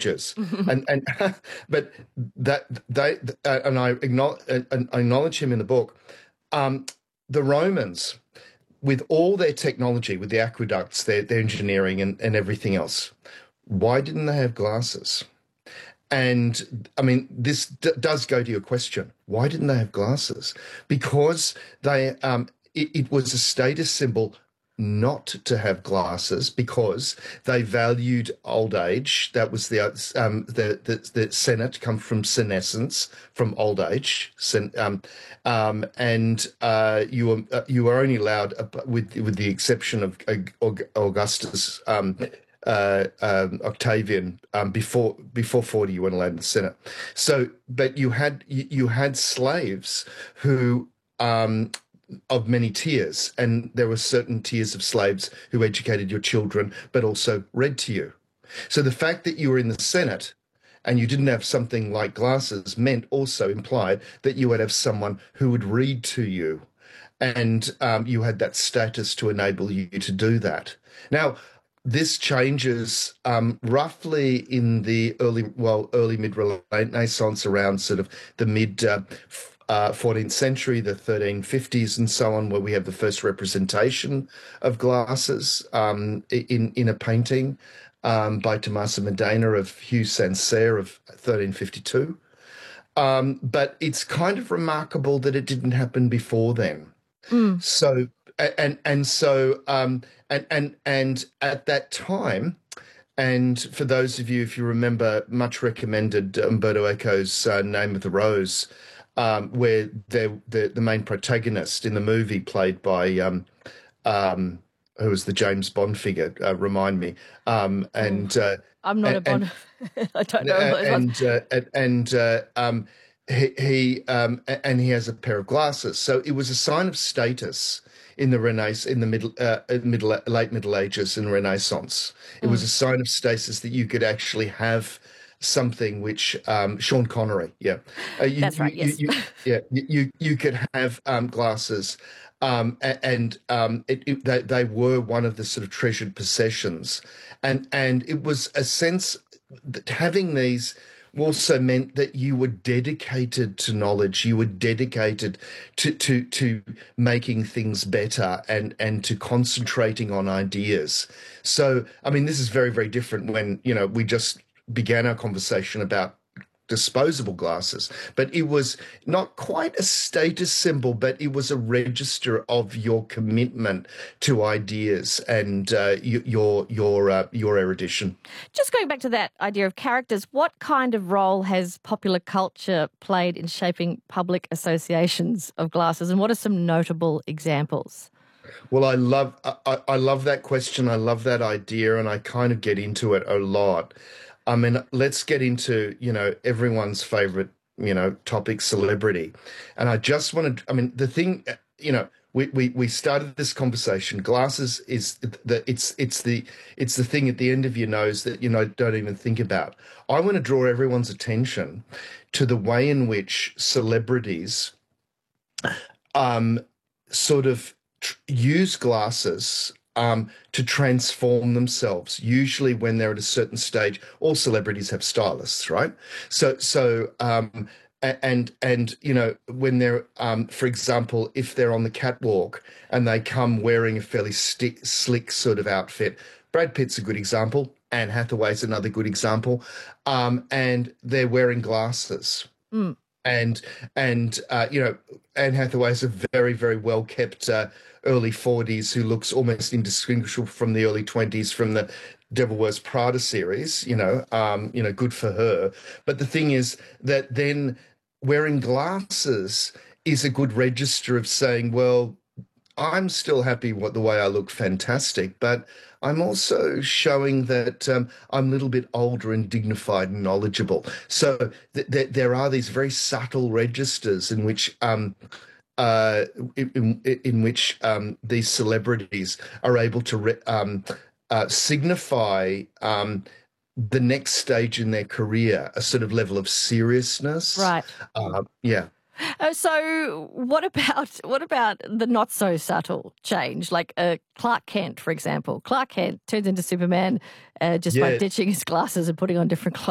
gestures, and but that they and I acknowledge him in the book. The Romans, with all their technology, with the aqueducts, their engineering and everything else, why didn't they have glasses? And I mean, this does go to your question. Why didn't they have glasses? Because it was a status symbol not to have glasses because they valued old age. That was the Senate come from senescence, from old age, and you were only allowed, with the exception of Augustus. Octavian, before 40, you weren't allowed in the Senate. So, but you had slaves who of many tiers, and there were certain tiers of slaves who educated your children, but also read to you. So the fact that you were in the Senate and you didn't have something like glasses meant also implied that you would have someone who would read to you, and you had that status to enable you to do that. Now, this changes roughly in the early mid-Renaissance, around sort of the mid 14th century, the 1350s and so on, where we have the first representation of glasses in a painting by Tommaso Modena of Hugh Sancerre of 1352. But it's kind of remarkable that it didn't happen before then. So and at that time, and for those of you, if you remember, much recommended Umberto Eco's Name of the Rose, where the main protagonist in the movie, played by who was the James Bond figure? Remind me. I'm not a Bond. I don't know what it was. He has a pair of glasses, so it was a sign of status in the late Middle Ages and Renaissance. It was a sign of status that you could actually have something which Sean Connery, that's right. Yes, you could have glasses, and they were one of the sort of treasured possessions, and it was a sense that having these also meant that you were dedicated to knowledge, you were dedicated to making things better and to concentrating on ideas. So, I mean, this is very, very different when, we just began our conversation about disposable glasses, but it was not quite a status symbol, but it was a register of your commitment to ideas and your erudition. Just going back to that idea of characters, what kind of role has popular culture played in shaping public associations of glasses, and what are some notable examples? Well, I love that question. I love that idea, and I kind of get into it a lot. I mean, let's get into, everyone's favorite, topic, celebrity. And I just want to, the thing, we started this conversation. Glasses is it's the thing at the end of your nose that, don't even think about. I want to draw everyone's attention to the way in which celebrities sort of use glasses to transform themselves. Usually when they're at a certain stage, all celebrities have stylists, right? When they're, for example, if they're on the catwalk and they come wearing a fairly slick sort of outfit, Brad Pitt's a good example, Anne Hathaway's another good example, and they're wearing glasses. And Anne Hathaway's a very, very well kept early 40s who looks almost indistinguishable from the early 20s from the Devil Wears Prada series. Good for her. But the thing is that then wearing glasses is a good register of saying, well, I'm still happy with the way I look, fantastic, but I'm also showing that I'm a little bit older and dignified and knowledgeable. So there are these very subtle registers in which these celebrities are able to signify the next stage in their career, a sort of level of seriousness. Right. Yeah. So what about the not so subtle change, like Clark Kent, for example? Clark Kent turns into Superman just by ditching his glasses and putting on different clothes.